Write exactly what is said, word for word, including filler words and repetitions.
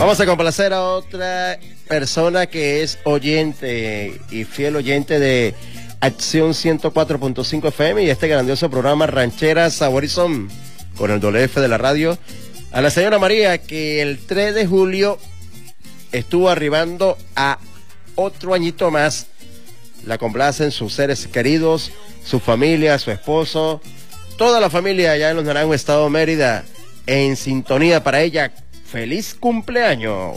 Vamos a complacer a otra persona que es oyente y fiel oyente de Acción ciento cuatro punto cinco F M y este grandioso programa Ranchera Saborizón con el doble F de la radio. A la señora María, que el tres de julio estuvo arribando a otro añito más. La complacen sus seres queridos, su familia, su esposo, toda la familia allá en Los Naranjos, Estado Mérida, en sintonía para ella. ¡Feliz cumpleaños!